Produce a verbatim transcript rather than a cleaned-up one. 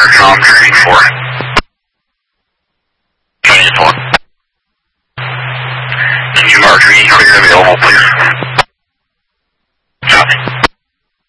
Tom training for. Training for. Can you mark me clear available, please?